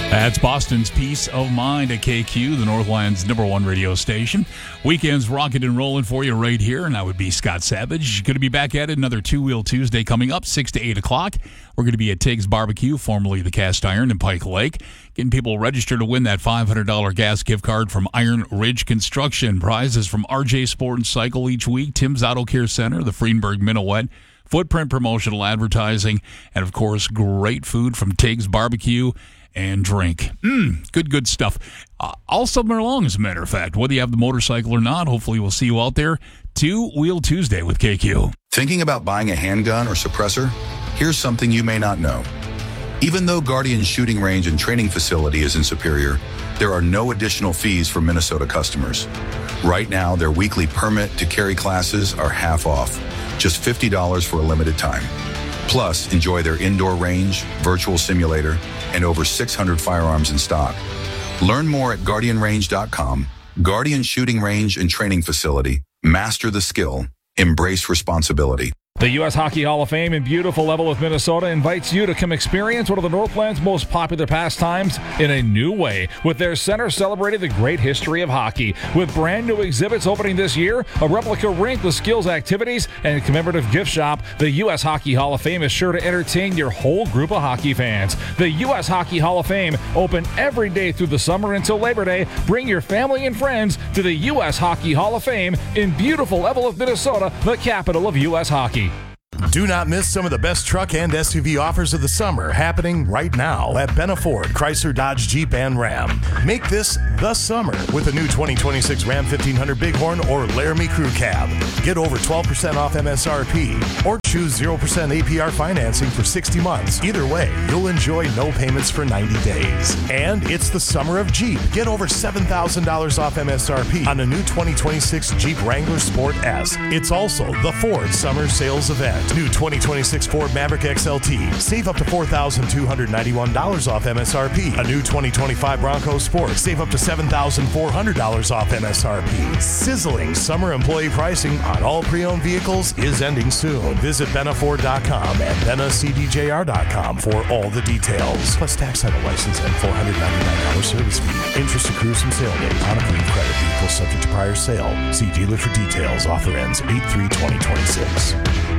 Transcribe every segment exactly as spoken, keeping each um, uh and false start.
That's Boston's Peace of Mind at K Q, the Northland's number one radio station. Weekends rocking and rolling for you right here, and I would be Scott Savage. Going to be back at it, another Two-Wheel Tuesday coming up, six to eight o'clock. We're going to be at Tig's Barbecue, formerly the Cast Iron in Pike Lake, getting people registered to win that five hundred dollars gas gift card from Iron Ridge Construction. Prizes from R J Sport and Cycle each week, Tim's Auto Care Center, the Friedenberg Minuet, Footprint Promotional Advertising, and, of course, great food from Tig's Barbecue and drink. Mmm, good, good stuff. Uh, all summer long, as a matter of fact. Whether you have the motorcycle or not, hopefully we'll see you out there. Two-Wheel Tuesday with K Q. Thinking about buying a handgun or suppressor? Here's something you may not know. Even though Guardian Shooting Range and Training Facility is in Superior, there are no additional fees for Minnesota customers. Right now, their weekly permit to carry classes are half off, just fifty dollars for a limited time. Plus, enjoy their indoor range, virtual simulator, and over six hundred firearms in stock. Learn more at guardian range dot com. Guardian Shooting Range and Training Facility. Master the skill. Embrace responsibility. The U S Hockey Hall of Fame in beautiful Leavenworth, Minnesota invites you to come experience one of the Northland's most popular pastimes in a new way, with their center celebrating the great history of hockey. With brand new exhibits opening this year, a replica rink with skills activities, and a commemorative gift shop, the U S Hockey Hall of Fame is sure to entertain your whole group of hockey fans. The U S Hockey Hall of Fame, open every day through the summer until Labor Day. Bring your family and friends to the U S Hockey Hall of Fame in beautiful Leavenworth, Minnesota, the capital of U S hockey. Do not miss some of the best truck and S U V offers of the summer happening right now at Benna Ford, Chrysler, Dodge, Jeep, and Ram. Make this the summer with a new twenty twenty-six Ram fifteen hundred Bighorn or Laramie Crew Cab. Get over twelve percent off M S R P or choose zero percent A P R financing for sixty months. Either way, you'll enjoy no payments for ninety days. And it's the summer of Jeep. Get over seven thousand dollars off M S R P on a new twenty twenty-six Jeep Wrangler Sport S. It's also the Ford Summer Sales Event. New twenty twenty-six Ford Maverick X L T. Save up to four thousand two hundred ninety-one dollars off M S R P. A new twenty twenty-five Bronco Sport. Save up to seven thousand four hundred dollars off M S R P. Sizzling summer employee pricing on all pre-owned vehicles is ending soon. Visit benna ford dot com and benna c d j r dot com for all the details. Plus tax, title, license, and four hundred ninety-nine dollars service fee. Interest accrues from sale date. On approved credit. Vehicle subject to prior sale. See dealer for details. Offer ends eight three twenty twenty-six.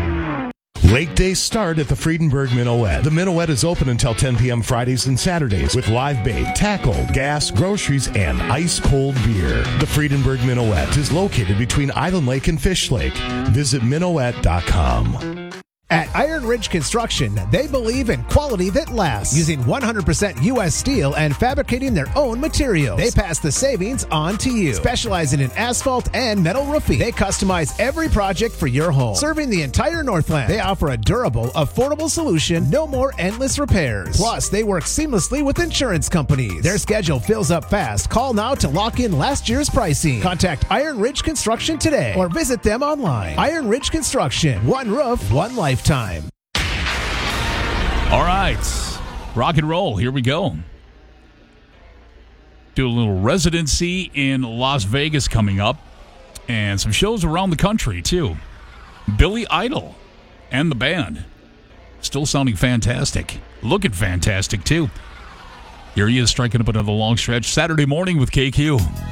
Lake days start at the Friedenberg Minuet. The Minuet is open until ten p.m. Fridays and Saturdays with live bait, tackle, gas, groceries, and ice-cold beer. The Friedenberg Minuet is located between Island Lake and Fish Lake. Visit minuet dot com. At Iron Ridge Construction, they believe in quality that lasts, using one hundred percent U S steel and fabricating their own materials. They pass the savings on to you. Specializing in asphalt and metal roofing, they customize every project for your home. Serving the entire Northland, they offer a durable, affordable solution, no more endless repairs. Plus, they work seamlessly with insurance companies. Their schedule fills up fast. Call now to lock in last year's pricing. Contact Iron Ridge Construction today or visit them online. Iron Ridge Construction, one roof, one life. Time. All right, rock and roll. Here we go. Do a little residency in Las Vegas coming up, and some shows around the country too. Billy Idol and the band, still sounding fantastic, looking fantastic too. Here he is, striking up another long stretch Saturday morning with K Q.